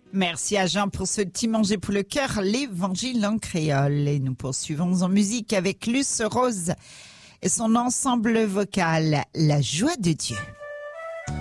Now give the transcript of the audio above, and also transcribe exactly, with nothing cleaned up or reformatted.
Merci à Jean pour ce petit manger pour le cœur, l'évangile en créole. Et nous poursuivons en musique avec Luce Rose et son ensemble vocal, La joie de Dieu.